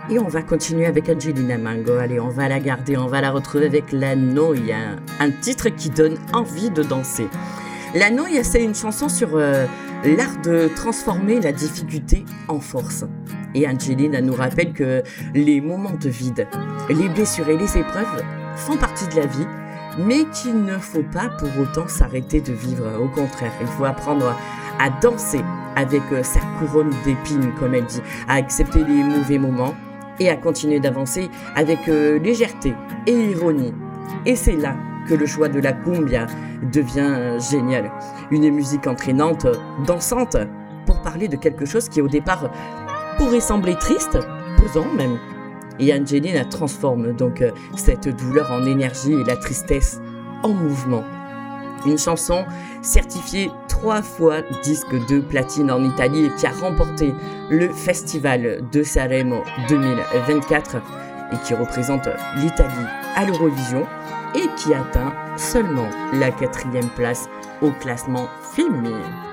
Et on va continuer avec Angelina Mango. Allez, on va la garder, on va la retrouver avec La Noia, un titre qui donne envie de danser. La Noia, c'est une chanson sur l'art de transformer la difficulté en force. Et Angelina nous rappelle que les moments de vide, les blessures et les épreuves font partie de la vie, mais qu'il ne faut pas pour autant s'arrêter de vivre. Au contraire, il faut apprendre à danser avec sa couronne d'épines, comme elle dit, à accepter les mauvais moments et à continuer d'avancer avec légèreté et ironie. Et c'est là que le choix de la cumbia devient génial. Une musique entraînante, dansante, pour parler de quelque chose qui au départ pourrait sembler triste, pesant même. Et Angelina transforme donc cette douleur en énergie et la tristesse en mouvement. Une chanson certifiée 3 fois disque de platine en Italie et qui a remporté le Festival de Sanremo 2024 et qui représente l'Italie à l'Eurovision et qui atteint seulement la 4e place au classement féminin.